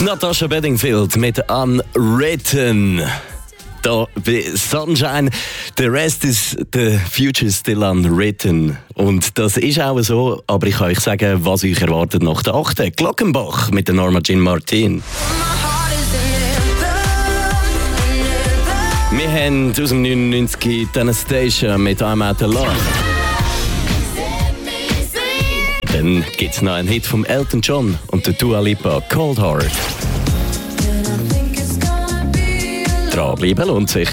Natasha Bedingfield mit Unwritten. Da bei Sunshine, the rest is the future still unwritten. Und das ist auch so, aber ich kann euch sagen, was euch erwartet nach der 8. Glockenbach mit der Norma Jean Martin. Wir haben aus dem 99 Anastasia mit I'm Out of Love. Dann gibt es noch einen Hit vom Elton John und der Dua Lipa, Cold Heart. Dranbleiben lohnt sich.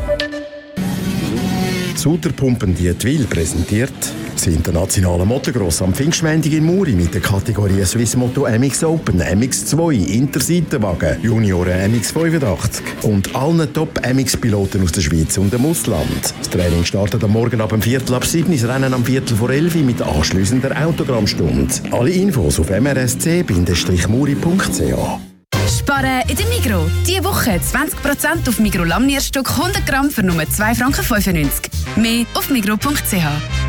Suterpumpen Dietwil präsentiert das internationale Motocross am Pfingstmontag in Muri mit der Kategorie Swiss Moto MX Open, MX2, Interseitenwagen, Junioren MX85 und allen Top-MX-Piloten aus der Schweiz und dem Ausland. Das Training startet am Morgen ab 7:15, das Rennen am 11:15 mit anschliessender Autogrammstunde. Alle Infos auf mrsc-muri.ch. Sparen in der Migros. Diese Woche 20% auf Migros Lamnierstück 100 Gramm für nur 2,95 Franken. Mehr auf migros.ch.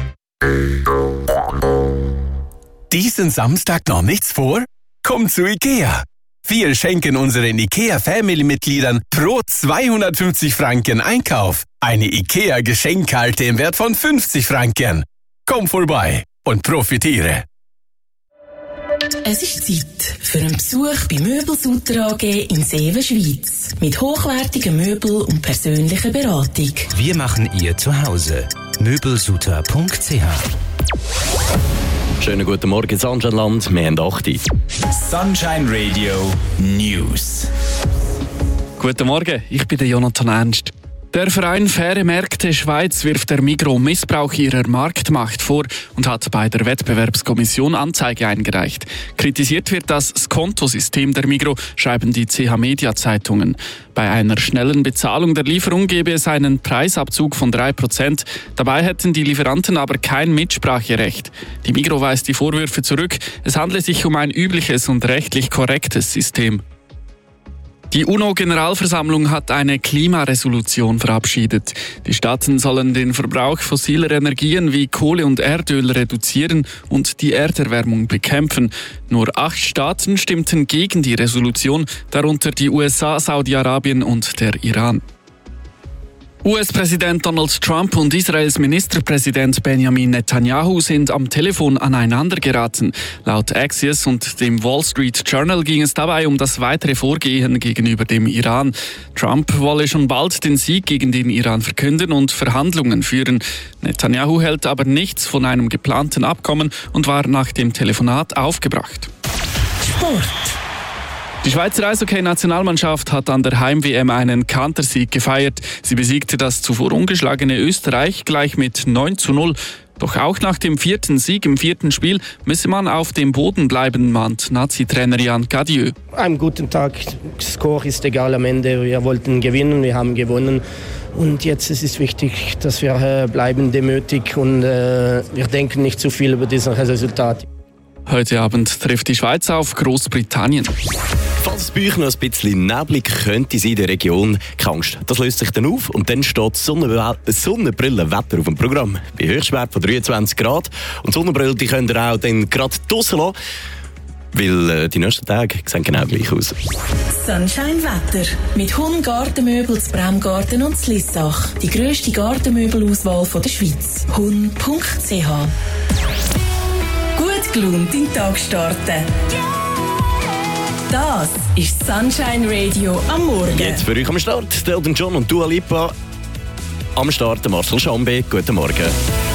Diesen Samstag noch nichts vor? Kommt zu IKEA. Wir schenken unseren IKEA-Family-Mitgliedern pro 250 Franken Einkauf eine IKEA-Geschenkkarte im Wert von 50 Franken. Komm vorbei und profitiere. Es ist Zeit für einen Besuch bei Möbelsutter AG in Seewen, Schweiz. Mit hochwertigen Möbeln und persönlicher Beratung. Wir machen ihr zu Hause. Möbelsutter.ch. Schönen guten Morgen, Sonnenland. Wir haben 8. Sunshine Radio News. Guten Morgen, ich bin der Jonathan Ernst. Der Verein Faire Märkte Schweiz wirft der Migros Missbrauch ihrer Marktmacht vor und hat bei der Wettbewerbskommission Anzeige eingereicht. Kritisiert wird das Skontosystem der Migros, schreiben die CH-Media-Zeitungen. Bei einer schnellen Bezahlung der Lieferung gebe es einen Preisabzug von 3%. Dabei hätten die Lieferanten aber kein Mitspracherecht. Die Migros weist die Vorwürfe zurück. Es handle sich um ein übliches und rechtlich korrektes System. Die UNO-Generalversammlung hat eine Klimaresolution verabschiedet. Die Staaten sollen den Verbrauch fossiler Energien wie Kohle und Erdöl reduzieren und die Erderwärmung bekämpfen. Nur 8 Staaten stimmten gegen die Resolution, darunter die USA, Saudi-Arabien und der Iran. US-Präsident Donald Trump und Israels Ministerpräsident Benjamin Netanyahu sind am Telefon aneinander geraten. Laut Axios und dem Wall Street Journal ging es dabei um das weitere Vorgehen gegenüber dem Iran. Trump wolle schon bald den Sieg gegen den Iran verkünden und Verhandlungen führen. Netanyahu hält aber nichts von einem geplanten Abkommen und war nach dem Telefonat aufgebracht. Sport. Die Schweizer Eishockey-Nationalmannschaft hat an der Heim-WM einen Kantersieg gefeiert. Sie besiegte das zuvor ungeschlagene Österreich gleich mit 9:0. Doch auch nach dem 4. Sieg im 4. Spiel müsse man auf dem Boden bleiben, mahnt Nazi-Trainer Jan Cadieux. Am guten Tag, Score ist egal am Ende. Wir wollten gewinnen, wir haben gewonnen. Und jetzt ist es wichtig, dass wir bleiben demütig und wir denken nicht zu viel über dieses Resultat. Heute Abend trifft die Schweiz auf Großbritannien. Falls es bei euch noch ein bisschen neblig könnte sein in der Region, keine Angst, das löst sich dann auf und dann steht Sonnenbrillenwetter auf dem Programm. Bei Höchstwert von 23 Grad. Und Sonnenbrillen die könnt ihr auch dann gerade draussen lassen, weil die nächsten Tage sehen genau gleich aus. Sunshine Wetter. Mit Hun Gartenmöbel zu Bremgarten und zu Lissach. Die grösste Gartenmöbelauswahl der Schweiz. hun.ch. Gut gelaunt in den Tag starten. Das ist Sunshine Radio am Morgen. Jetzt für euch am Start, Elton John und Dua Lipa. Am Start, Marcel Schambe. Guten Morgen.